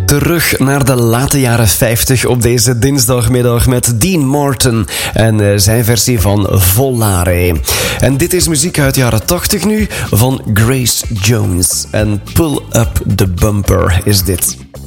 Terug naar de late jaren 50 op deze dinsdagmiddag met Dean Martin en zijn versie van Volare. En dit is muziek uit de jaren 80 nu van Grace Jones. En Pull Up the Bumper is dit.